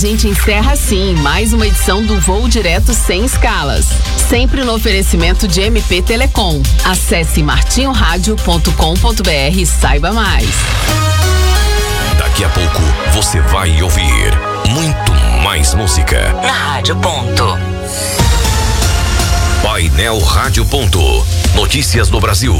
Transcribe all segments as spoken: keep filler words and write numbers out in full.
A gente encerra assim mais uma edição do Voo Direto Sem Escalas, sempre no oferecimento de M P Telecom. Acesse martinho rádio ponto com ponto br e saiba mais. Daqui a pouco você vai ouvir muito mais música na Rádio Ponto. Painel Rádio Ponto. Notícias do Brasil.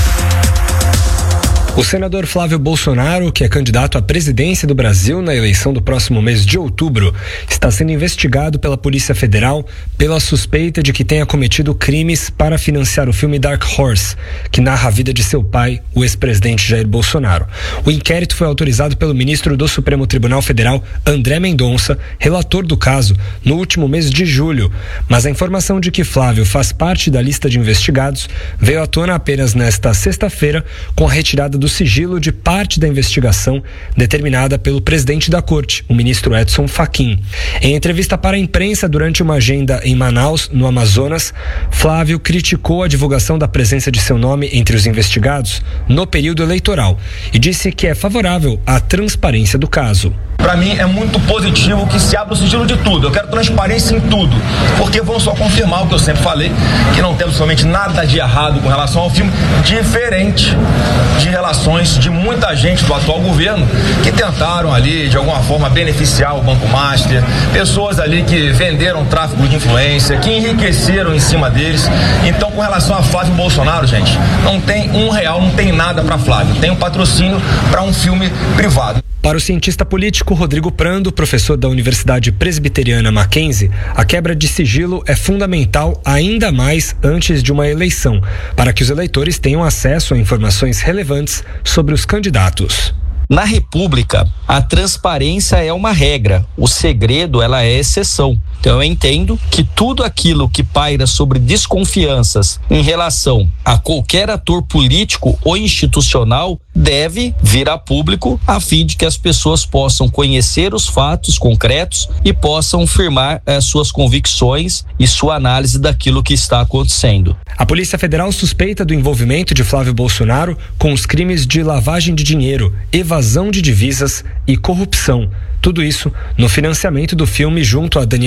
O senador Flávio Bolsonaro, que é candidato à presidência do Brasil na eleição do próximo mês de outubro, está sendo investigado pela Polícia Federal pela suspeita de que tenha cometido crimes para financiar o filme Dark Horse, que narra a vida de seu pai, o ex-presidente Jair Bolsonaro. O inquérito foi autorizado pelo ministro do Supremo Tribunal Federal, André Mendonça, relator do caso, no último mês de julho. Mas a informação de que Flávio faz parte da lista de investigados veio à tona apenas nesta sexta-feira, com a retirada do sigilo de parte da investigação determinada pelo presidente da corte, o ministro Edson Fachin. Em entrevista para a imprensa durante uma agenda em Manaus, no Amazonas, Flávio criticou a divulgação da presença de seu nome entre os investigados no período eleitoral e disse que é favorável à transparência do caso. Para mim é muito positivo que se abra o sigilo de tudo. Eu quero transparência em tudo, porque vão só confirmar o que eu sempre falei, que não temos somente nada de errado com relação ao filme, diferente de relações de muita gente do atual governo que tentaram ali de alguma forma beneficiar o Banco Master, pessoas ali que venderam tráfico de influência, que enriqueceram em cima deles. Então, com relação a Flávio Bolsonaro, gente, não tem um real, não tem nada para Flávio, tem um patrocínio para um filme privado. Para o cientista político Rodrigo Prando, professor da Universidade Presbiteriana Mackenzie, a quebra de sigilo é fundamental ainda mais antes de uma eleição, para que os eleitores tenham acesso a informações relevantes sobre os candidatos. Na República, a transparência é uma regra, o segredo ela é exceção. Então eu entendo que tudo aquilo que paira sobre desconfianças em relação a qualquer ator político ou institucional deve vir a público a fim de que as pessoas possam conhecer os fatos concretos e possam firmar eh, suas convicções e sua análise daquilo que está acontecendo. A Polícia Federal suspeita do envolvimento de Flávio Bolsonaro com os crimes de lavagem de dinheiro, evasão de divisas e corrupção. Tudo isso no financiamento do filme junto a Daniel